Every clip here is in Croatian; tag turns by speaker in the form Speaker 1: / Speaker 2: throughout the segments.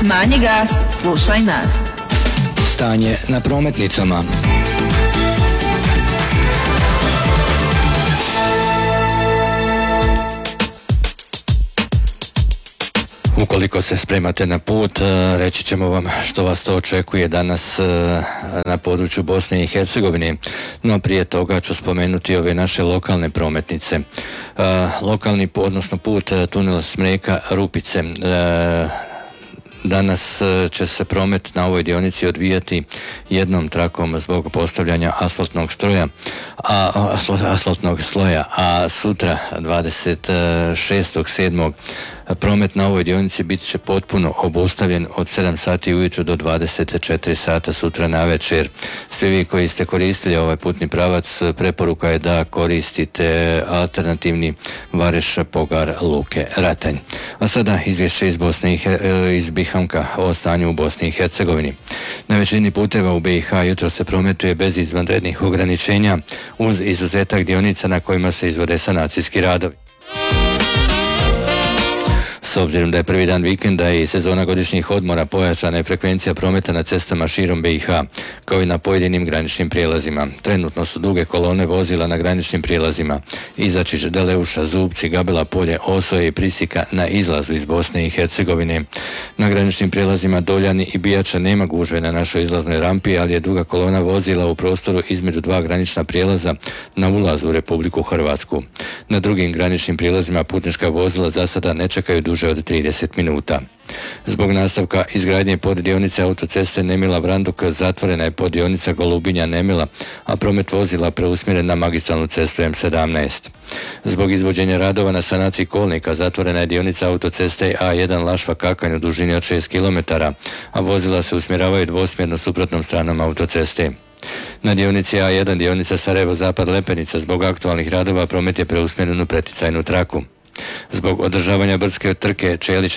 Speaker 1: Smanji gas, slušaj nas.
Speaker 2: Stanje na prometnicama. Ukoliko se spremate na put, reći ćemo vam što vas to očekuje danas na području Bosne i Hercegovine. No prije toga ću spomenuti ove naše lokalne prometnice. Lokalni, odnosno put tunela Smreka-Rupice. Danas će se promet na ovoj dionici odvijati jednom trakom zbog postavljanja asfaltnog sloja, a sutra 26.7. promet na ovoj dionici bit će potpuno obustavljen od 7 sati ujutro do 24 sata sutra navečer. Svi vi koji ste koristili ovaj putni pravac, preporuka je da koristite alternativni Vareš, Pogar, Luke, Ratanj. A sada izvješće iz Bihamka o stanju u Bosni i Hercegovini. Na većini puteva u BiH jutro se prometuje bez izvanrednih ograničenja, uz izuzetak dionica na kojima se izvode sanacijski radovi. S obzirom da je prvi dan vikenda i sezona godišnjih odmora, pojačana je frekvencija prometa na cestama širom BiH, kao i na pojedinim graničnim prijelazima. Trenutno su duge kolone vozila na graničnim prijelazima Izačić, Deleuša, Zubci, Gabela Polje, Osoje i Prisika na izlazu iz Bosne i Hercegovine. Na graničnim prijelazima Doljani i Bijača nema gužve na našoj izlaznoj rampi, ali je duga kolona vozila u prostoru između dva granična prijelaza na ulazu u Republiku Hrvatsku. Na drugim graničnim prijelazima putnička vozila za sada ne čekaju duže od 30 minuta. Zbog nastavka izgradnje poddionice autoceste Nemila-Vranduk zatvorena je poddionica Golubinja-Nemila, a promet vozila preusmjeren na magistralnu cestu M17. Zbog izvođenja radova na sanaciji kolnika zatvorena je dionica autoceste A1 Lašva-Kakanj u dužini od 6 km, a vozila se usmjeravaju dvosmjerno suprotnom stranom autoceste. Na dionici A1 dionica Sarajevo-Zapad Lepenica zbog aktualnih radova promet je preusmjeren u preticajnu traku. Zbog održavanja brdske trke Čelić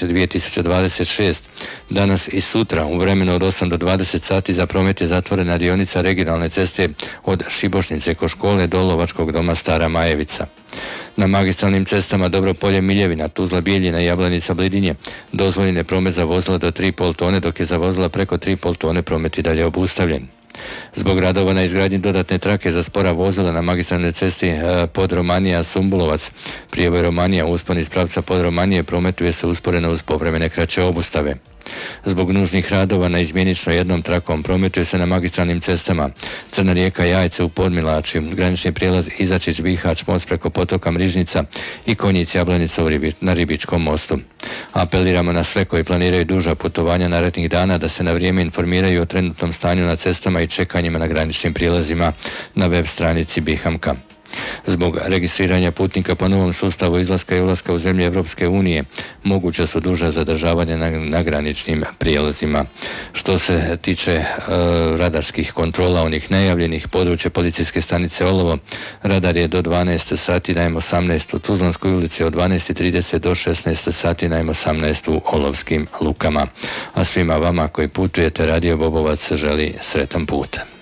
Speaker 2: 2026 danas i sutra u vremenu od 8 do 20 sati za promet je zatvorena dionica regionalne ceste od Šibošnice ko škole do Lovačkog doma Stara Majevica. Na magistralnim cestama Dobropolje Miljevina, Tuzla Bijeljina i Jablanica Blidinje dozvoljen je promet za vozila do 3,5 tone, dok je za vozila preko 3,5 tone promet i dalje obustavljen. Zbog radova na izgradnji dodatne trake za spora vozila na magistralnoj cesti Podromanija-Sumbulovac, prijevoj Romanija, uspon iz pravca Podromanije prometuje se usporeno uz povremene kraće obustave. Zbog nužnih radova na izmjenično jednom trakom prometuje se na magistralnim cestama Crna Rijeka, Jajce u Podmilači, granični prijelaz Izačić, Bihać, most preko potoka Mrižnica i Konjic, Jablanica na Ribičkom mostu. Apeliramo na sve koji planiraju duža putovanja narednih dana da se na vrijeme informiraju o trenutnom stanju na cestama i čekanjima na graničnim prijelazima na web stranici Bihamka. Zbog registriranja putnika po novom sustavu izlaska i ulaska u zemlje Europske unije moguća su duža zadržavanja na graničnim prijelazima. Što se tiče radarskih kontrola, onih najavljenih, područje policijske stanice Olovo, radar je do 12 sati na M18 u Tuzlanskoj ulici, od 12:30 do 16 sati na M18 u Olovskim lukama. A svima vama koji putujete, Radio Bobovac želi sretan put.